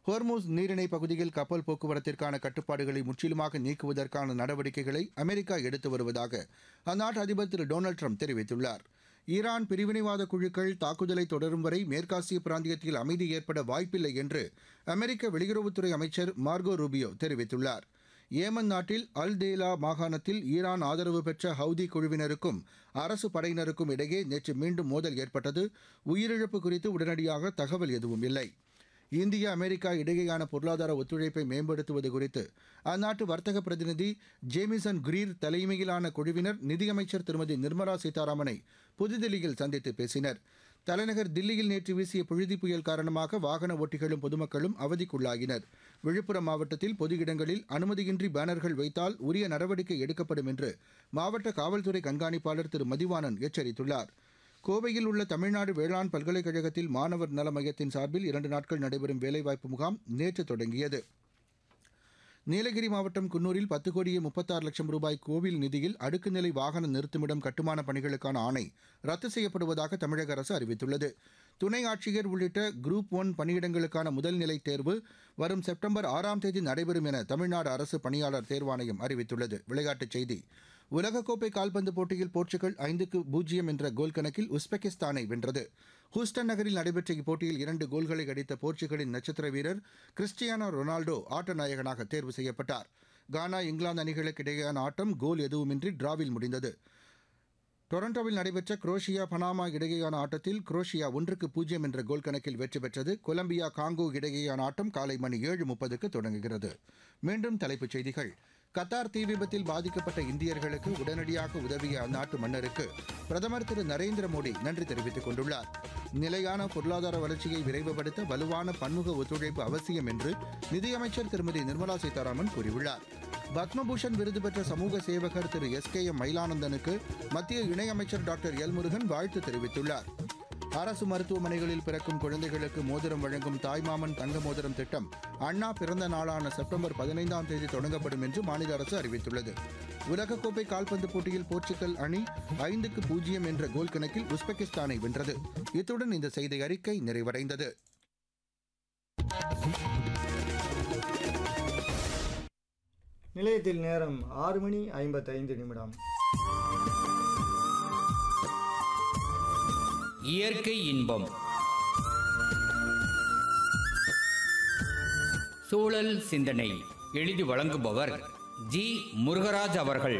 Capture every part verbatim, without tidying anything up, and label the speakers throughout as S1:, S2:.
S1: ஹோர்மூஸ் நீரிணை பகுதியில் கப்பல் போக்குவரத்திற்கான கட்டுப்பாடுகளை முற்றிலுமாக நீக்குவதற்கான நடவடிக்கைகளை அமெரிக்கா எடுத்து வருவதாக அந்நாட்டு அதிபர் திரு டொனால்டு ட்ரம்ப் தெரிவித்துள்ளார். ஈரான் பிரிவினைவாத குழுக்கள் தாக்குதலை தொடரும் வரை மேற்காசிய பிராந்தியத்தில் அமைதி ஏற்பட வாய்ப்பில்லை என்று அமெரிக்க வெளியுறவுத்துறை அமைச்சர் மார்கோ ரூபியோ தெரிவித்துள்ளார். ஏமன் நாட்டில் அல் தேலா மாகாணத்தில் ஈரான் ஆதரவு பெற்ற ஹவுதி குழுவினருக்கும் அரசு படையினருக்கும் இடையே நேற்று மீண்டும் மோதல் ஏற்பட்டது. உயிரிழப்பு குறித்து உடனடியாக தகவல் எதுவும் இல்லை. இந்தியா அமெரிக்கா இடையேயான பொருளாதார ஒத்துழைப்பை மேம்படுத்துவது குறித்து அந்நாட்டு வர்த்தக பிரதிநிதி ஜேமிசன் கிரீர் தலைமையிலான குழுவினர் நிதியமைச்சர் திருமதி நிர்மலா சீதாராமனை புதுதில்லியில் சந்தித்து பேசினர். தலைநகர் தில்லியில் நேற்று வீசிய புழுதி புயல் காரணமாக வாகன ஓட்டிகளும் பொதுமக்களும் அவதிக்குள்ளாகினர். விழுப்புரம் மாவட்டத்தில் பொது இடங்களில் அனுமதியின்றி பேனர்கள் வைத்தால் உரிய நடவடிக்கை எடுக்கப்படும் என்று மாவட்ட காவல்துறை கண்காணிப்பாளர் திரு மதிவாணன் எச்சரித்துள்ளார். கோவையில் உள்ள தமிழ்நாடு வேளாண் பல்கலைக்கழகத்தில் மாணவர் நல மையத்தின் சார்பில் இரண்டு நாட்கள் நடைபெறும் வேலைவாய்ப்பு முகாம் நேற்று தொடங்கியது. நீலகிரி மாவட்டம் குன்னூரில் பத்து கோடியே முப்பத்தாறு லட்சம் ரூபாய் கோவில் நிதியில் அடுக்குநிலை வாகன நிறுத்துமிடம் கட்டுமான பணிகளுக்கான ஆணை ரத்து செய்யப்படுவதாக தமிழக அரசு அறிவித்துள்ளது. துணை ஆட்சியர் உள்ளிட்ட குரூப் ஒன் பணியிடங்களுக்கான முதல்நிலை தேர்வு வரும் செப்டம்பர் ஆறாம் தேதி நடைபெறும் என தமிழ்நாடு அரசு பணியாளர் தேர்வாணையம் அறிவித்துள்ளது. விளையாட்டுச் செய்தி. உலகக்கோப்பை கால்பந்து போட்டியில் போர்ச்சுகல் ஐந்துக்கு பூஜ்ஜியம் என்ற கோல் கணக்கில் உஸ்பெகிஸ்தானை வென்றது. ஹூஸ்டன் நகரில் நடைபெற்ற இப்போட்டியில் இரண்டு கோல்களை அடித்த போர்ச்சுகலின் நட்சத்திர வீரர் கிறிஸ்டியானோ ரொனால்டோ ஆட்ட நாயகனாக தேர்வு செய்யப்பட்டார். கானா இங்கிலாந்து அணிகளுக்கு இடையேயான ஆட்டம் கோல் எதுவுமின்றி டிராவில் முடிந்தது. டொரண்டோவில் நடைபெற்ற குரோஷியா பனாமா இடையேயான ஆட்டத்தில் குரோஷியா ஒன்றுக்கு பூஜ்ஜியம் என்ற கோல் கணக்கில் வெற்றி பெற்றது. கொலம்பியா காங்கோ இடையேயான ஆட்டம் காலை மணி ஏழு முப்பதுக்கு தொடங்குகிறது. மீண்டும் தலைப்புச் செய்திகள். கத்தார் தீ விபத்தில் பாதிக்கப்பட்ட இந்தியர்களுக்கு உடனடியாக உதவிய அந்நாட்டு மன்னருக்கு பிரதமர் திரு நரேந்திர மோடி நன்றி தெரிவித்துக் கொண்டுள்ளார். நிலையான பொருளாதார வளர்ச்சியை விரைவுபடுத்த வலுவான பன்முக ஒத்துழைப்பு அவசியம் என்று நிதியமைச்சர் திருமதி நிர்மலா சீதாராமன் கூறியுள்ளார். பத்மபூஷன் விருது பெற்ற சமூக சேவகர் திரு எஸ் கே எம் மயிலானந்தனுக்கு மத்திய இணையமைச்சர் டாக்டர் எல் முருகன் வாழ்த்து தெரிவித்துள்ளார். அரசு மருத்துவமனைகளில் பிறக்கும் குழந்தைகளுக்கு மோதிரம் வழங்கும் தாய்மாமன் தங்க மோதிரம் திட்டம் அண்ணா பிறந்த நாளான செப்டம்பர் பதினைந்தாம் தேதி தொடங்கப்படும் என்று மாநில அரசு அறிவித்துள்ளது. உலகக்கோப்பை கால்பந்து போட்டியில் போர்ச்சுகல் அணி ஐந்துக்கு பூஜ்ஜியம் என்ற கோல் கணக்கில் உஸ்பெகிஸ்தானை வென்றது. இத்துடன் இந்த செய்தி அறிக்கை நிறைவடைந்தது.
S2: நிலையத்தில் நேரம் ஆறு மணி ஐம்பத்தைந்து நிமிடம்.
S3: இயற்கை இன்பம். சூழல் சிந்தனை எழுதி வழங்குபவர் ஜி முருகராஜ் அவர்கள்.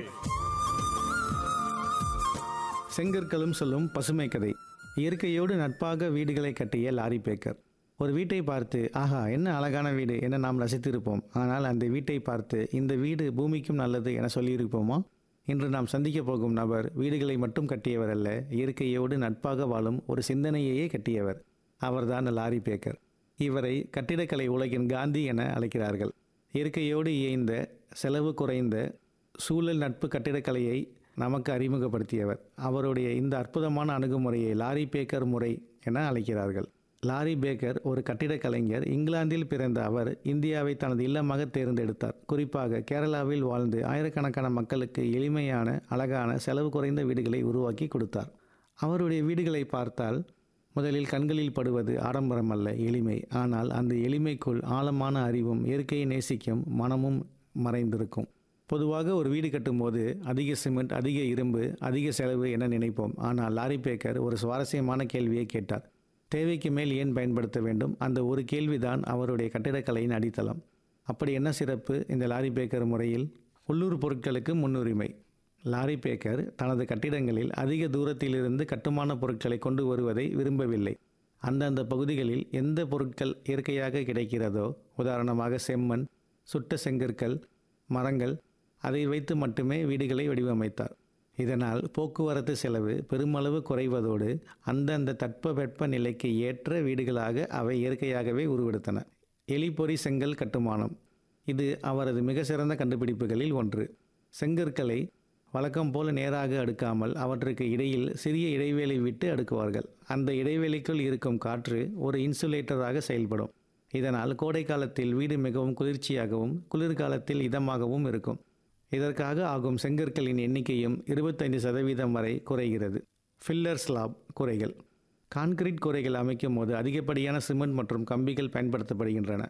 S4: செங்கற்களும் சொல்லும் பசுமை கதை. இயற்கையோடு நட்பாக வீடுகளை கட்டிய லாரி பேக்கர். ஒரு வீட்டை பார்த்து ஆஹா என்ன அழகான வீடு என நாம் ரசித்திருப்போம். ஆனால் அந்த வீட்டை பார்த்து இந்த வீடு பூமிக்கும் நல்லது என சொல்லியிருப்போமா? இன்று நாம் சந்திக்க போகும் நபர் வீடுகளை மட்டும் கட்டியவர் அல்ல, இயற்கையோடு நட்பாக வாழும் ஒரு சிந்தனையையே கட்டியவர். அவர்தான் லாரி பேக்கர். இவரை கட்டிடக்கலை உலகின் காந்தி என அழைக்கிறார்கள். இயற்கையோடு இயைந்த செலவு குறைந்த சூழல் நட்பு கட்டிடக்கலையை நமக்கு அறிமுகப்படுத்தியவர். அவருடைய இந்த அற்புதமான அணுகுமுறையை லாரி பேக்கர் முறை என அழைக்கிறார்கள். லாரி பேக்கர் ஒரு கட்டிடக் கலைஞர். இங்கிலாந்தில் பிறந்த அவர் இந்தியாவை தனது இல்லமாக தேர்ந்தெடுத்தார். குறிப்பாக கேரளாவில் வாழ்ந்து ஆயிரக்கணக்கான மக்களுக்கு எளிமையான அழகான செலவு குறைந்த வீடுகளை உருவாக்கி கொடுத்தார். அவருடைய வீடுகளை பார்த்தால் முதலில் கண்களில் படுவது ஆடம்பரம் அல்ல, எளிமை. ஆனால் அந்த எளிமைக்குள் ஆழமான அறிவும் இயற்கையை நேசிக்கும் மனமும் மறைந்திருக்கும். பொதுவாக ஒரு வீடு கட்டும்போது அதிக சிமெண்ட், அதிக இரும்பு, அதிக செலவு என நினைப்போம். ஆனால் லாரி பேக்கர் ஒரு சுவாரஸ்யமான கேள்வியை கேட்டார். தேவைக்கு மேல் ஏன் பயன்படுத்த வேண்டும்? அந்த ஒரு கேள்விதான் அவருடைய கட்டிடக்கலையின் அடித்தளம். அப்படி என்ன சிறப்பு இந்த லாரி பேக்கர் முறையில்? உள்ளூர் பொருட்களுக்கு முன்னுரிமை. லாரி பேக்கர் தனது கட்டிடங்களில் அதிக தூரத்திலிருந்து கட்டுமான பொருட்களை கொண்டு வருவதை விரும்பவில்லை. அந்தந்த பகுதிகளில் எந்த பொருட்கள் இயற்கையாக கிடைக்கிறதோ, உதாரணமாக செம்மண், சுட்ட செங்கற்கள், மரங்கள், அதை வைத்து மட்டுமே வீடுகளை வடிவமைத்தார். இதனால் போக்குவரத்து செலவு பெருமளவு குறைவதோடு அந்தந்த தட்பவெப்ப நிலைக்கு ஏற்ற வீடுகளாக அவை இயற்கையாகவே உருவெடுத்தன. எலிப்பொறி செங்கல் கட்டுமானம் இது அவரது மிக சிறந்த கண்டுபிடிப்புகளில் ஒன்று. செங்கற்களை வழக்கம் போல நேராக அடுக்காமல் அவற்றுக்கு இடையில் சிறிய இடைவேளை விட்டு அடுக்குவார்கள். அந்த இடைவெளிக்குள் இருக்கும் காற்று ஒரு இன்சுலேட்டராக செயல்படும். இதனால் கோடை காலத்தில் வீடு மிகவும் குளிர்ச்சியாகவும் குளிர்காலத்தில் இதமாகவும் இருக்கும். இதற்காக ஆகும் செங்கற்களின் எண்ணிக்கையும் இருபத்தைந்து சதவீதம் வரை குறைகிறது. Filler slab கூரைகள். கான்கிரீட் கூரைகள் அமைக்கும் போது அதிகப்படியான சிமெண்ட் மற்றும் கம்பிகள் பயன்படுத்தப்படுகின்றன.